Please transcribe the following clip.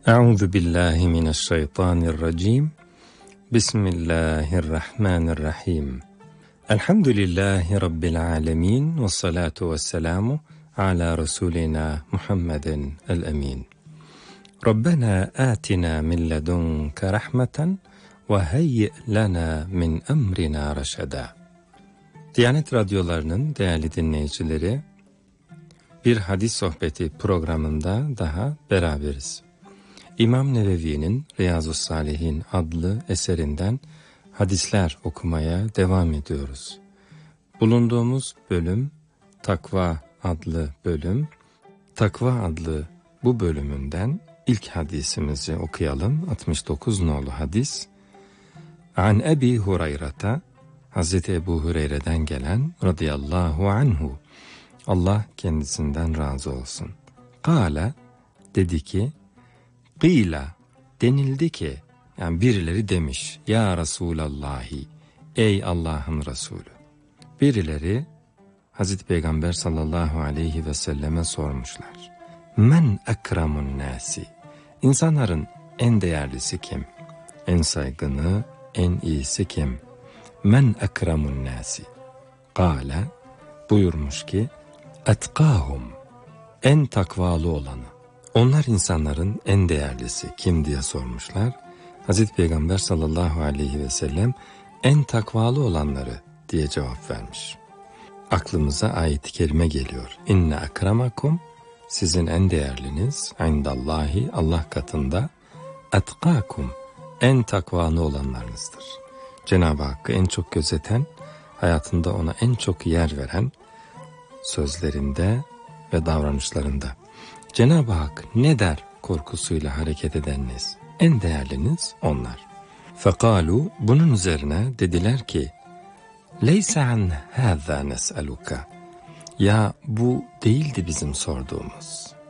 Euzu billahi mineşşeytanirracim. Bismillahirrahmanirrahim. Elhamdülillahi rabbil alamin ve salatu vesselamu ala rasulina Muhammedin el-emin. Rabbena atina min ledunke rahmeten ve heyyi lana min emrina reşeda. Diyanet radyolarının değerli dinleyicileri, bir hadis sohbeti programında daha beraberiz. İmam Nevevi'nin Riyazu's-Salihin adlı eserinden hadisler okumaya devam ediyoruz. Bulunduğumuz bölüm Takva adlı bölüm. Takva adlı bu bölümünden ilk hadisimizi okuyalım. 69 nolu hadis. An Ebi Hureyre'ta, Hazreti Ebu Hureyre'den gelen radıyallahu anhu, Allah kendisinden razı olsun. Kâle, dedi ki, Kıyla, denildi ki, yani birileri demiş, ya Resulallahi, ey Allah'ın Resulü. Birileri Hazreti Peygamber sallallahu aleyhi ve selleme sormuşlar. Men ekramun nasi, insanların en değerlisi kim? En saygını, en iyisi kim? Men ekramun nasi. Kâle, buyurmuş ki, etkâhum, en takvalı olanı. Onlar insanların en değerlisi kim diye sormuşlar. Hazreti Peygamber sallallahu aleyhi ve sellem en takvalı olanları diye cevap vermiş. Aklımıza ayet-i kerime geliyor. İnne akramakum, sizin en değerliniz indallahi, Allah katında, etkâkum, en takvalı olanlarınızdır. Cenab-ı Hakk'ı en çok gözeten, hayatında ona en çok yer veren, sözlerinde ve davranışlarında. Cenab-ı Hak ne der korkusuyla hareket edeniniz? En değerliniz onlar. Fekalu, bunun üzerine dediler ki, Leyse an hâzâ nes'eluka. Ya bu değildi bizim sorduğumuz.